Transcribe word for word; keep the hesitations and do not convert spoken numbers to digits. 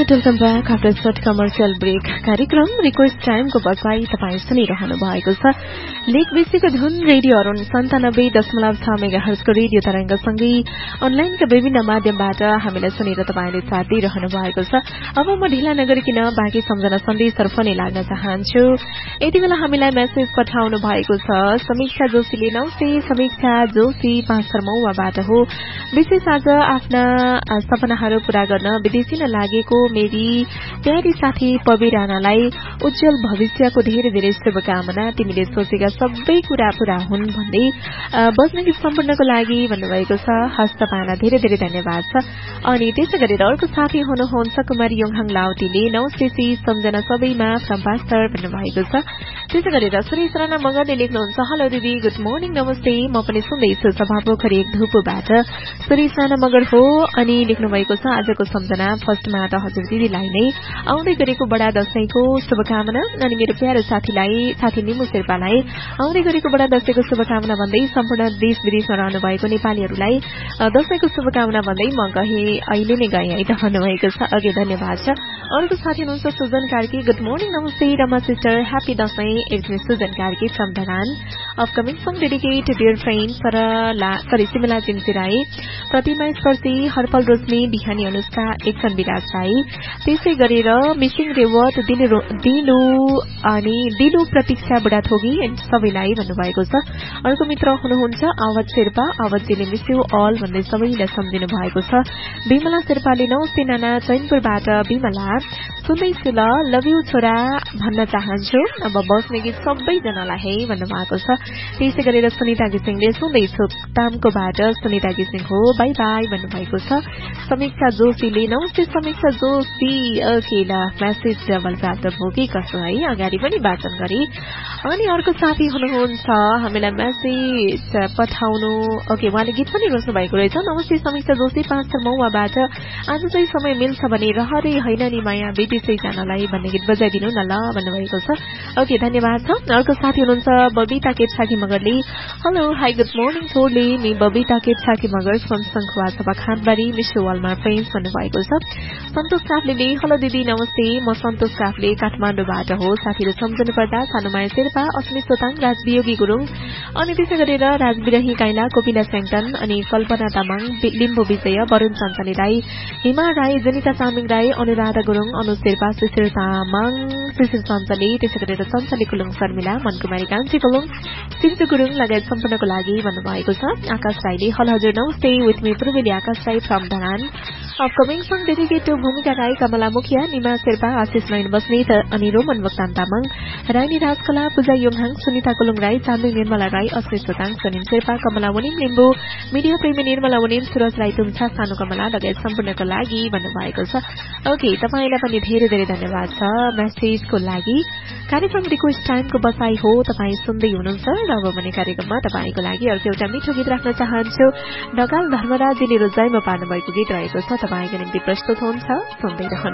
right, welcome back after short commercial break. कार्यक्रम request टाइमको बसाई तपाईं सुनिरहनु भएको छ. लेकबेसीको धुन रेडियो अरुण सन्तानब्बे दशमलव छ मेगाहर्जको रेडियो तरंगसँगै अनलाइनका विभिन्न माध्यमबाट हामीलाई सुनेर तपाईले साथ दिइरहनु भएको छ. अब म ढिला नगरिकन बाँकी सम्झना सन्देशहरु पनि लाग्न चाहन्छु. यति बेला हामीलाई मेसेज पठाउनु भएको छ. समीक्षा जोशीले नमस्ते समीक्षा जोशी पाँच थर्मौवाबाट हो. विशेष आज आफ्ना सपनाहरू पूरा गर्न विदेशी न लागेको मेरी प्यारी साथी पवि राणालाई उज्जवल भविष्यको धेरै धेरै शुभकामना. तिमीले सोचेका सबै कुरा पूरा हुन् भन्दै बस्ने गीत सम्पूर्णको लागि भन्नुभएको छ. हस्त पाना धेरै धेरै धन्यवाद छ. अनि त्यसै गरेर अर्को साथी हुनुहुन्छ कुमारी योङहाङ लाउतीले नमस्ते सी सम्झना सबैमा फ्रम पास्टर भन्नुभएको छ. त्यसै गरेर सुरेश राणा मगरले लेख्नुहुन्छ हेलो दिदी गुड मर्निङ नमस्ते म पनि सुन्दैछु सभा पोखरी एक धुपोबाट सुरेश राणा मगर हो. अनि लेख्नु भएको छ आजको सम्झना फर्स्टमा त हजुर दिदीलाई नै आउँदै गरेको बडा दशैंको शुभकामना अनि मेरो प्यारो साथीलाई साथी निमु शेर्पालाई आउँदै गरेको बडा दशैंको शुभकामना भन्दै सम्पूर्ण देश विदेशमा रहनु भएको नेपालीहरूलाई दशैंको शुभकामना भन्दै म गए अहिले नै गए है त भन्नुभएको छ. अघि धन्यवाद छ. अर्को साथी हुनुहुन्छ सुजन कार्की गुड मर्निङ नमस्ते Rama sister happy Dashain. It's me Sujan Karki from Dharan. Upcoming song dedicate to dear friend Sarala sorry सिमला जिन्सी राई प्रतिमा स्पर्शी हरपल रोशनी बिहानी अनुष्का एकसन विराज राई त्यसै गरेर मिसिङ रेवत दिलु अनि दिलु प्रतीक्षा बुढाथोगी सबैलाई भन्नुभएको छ. अर्को मित्र हुनुहुन्छ आवत शेर्पा आवतजीले मिस यु अल भन्दै सबैलाई सम्झिनु भएको छ. विमला शेर्पाले नमस्ते नाना चैनपुरबाट विमला सुन्दैछु ल लभ यु छोरा भन्न चाहन्छु अब बस्ने गीत सबैजनालाई है भन्नुभएको छ. त्यसै गरेर सुनिता घिसिङले सुन्दैछु तामकोबाट सुनिता घिसिङ हो बाई बाई भन्नुभएको छ. समीक्षा जोशीले नमस्ते समीक्षा जोशी अकेला मेसेज डबल प्राप्त भयो कि कसो है अगाडि पनि वाचन गरे. अनि अर्को साथी हुनुहुन्छ हामीलाई मेसेज पठाउनु ओके उहाँले गीत पनि रोज्नु भएको रहेछ. नमस्ते समीक्षा जोशी पाँच थर्मौवाबाट आज चाहिँ समय मिल्छ भने रहरै होइन नि माया विदेशै जानलाई भन्ने गीत बजाइदिनु न ल भन्नुभएको छ. ओके धन्यवाद छ. अर्को साथी हुनुहुन्छ बबिता केपछाकी मगरले hello hi good morning थोरले me Babita केपछाकी Magar from सङ्खुवा सभा खानबारी मिस वालमा फ्रेन्ड्स भन्नुभएको छ. सन्तोष काफ्लेले हेलो दिदी नमस्ते म सन्तोष काफ्ले काठमाडौँबाट हो. साथीहरू सम्झनु पर्दा सानुमाया शेर्पा अस्मी सोताङ राजवियोगी गुरुङ अनि त्यसै गरेर राजविरही काइला कोपिला स्याङटन अनि कल्पना तामाङ लिम्बु विजय वरुण चञ्चली राई हिमा राई जनिता चामिङ राई अनुराधा गुरुङ अनु शेर्पा शिशिर तामाङ शिशिर चञ्चली त्यसै गरेर चञ्चली कुलुङ शर्मिला मनकुमारी कान्छी कुलुङ सिन्चु गुरुङ लगायत सम्पूर्णको लागि भन्नुभएको छ. आकाश राईले हेलो हजुर नमस्ते with me Purbeli Akash Rai from Dharan. Upcoming song dedicate to भूमिका राई कमला मुखिया निमा शेर्पा आशिष नयन बस्नेत अनि रोमन भक्तान तामाङ रानी राजकला पूजा योङहाङ सुनिता कुलुङ राई चान्दिङ निर्मला राई अस्मी सोताङ सनिम शेर्पा कमला वनिम लिम्बु मिडिया प्रेमी निर्मला वनिम सुरज राई तुमछा सानु कमला लगायत सम्पूर्णको लागि भन्नुभएको छ. ओके तपाईलाई पनि धेरै धेरै धन्यवाद छ मेसेजको लागि. कार्यक्रम रिक्वेस्ट टाइमको बसाई हो तपाईँ सुन्दै हुनुहुन्छ र अब भने कार्यक्रममा तपाईँको लागि अर्को एउटा मिठो गीत राख्न चाहन्छु. ढकाल धर्मराजीले रोजाइमा पार्नु भएको गीत रहेको छ तपाईँको निम्ति प्रस्तुत हुन्छ सुन्दै रहनु.